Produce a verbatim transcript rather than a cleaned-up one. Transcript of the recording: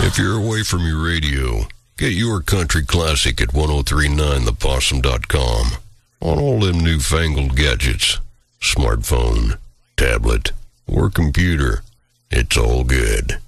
If you're away from your radio, get your country classic at ten thirty-nine the possum dot com. On all them newfangled gadgets, smartphone, tablet, or computer, it's all good.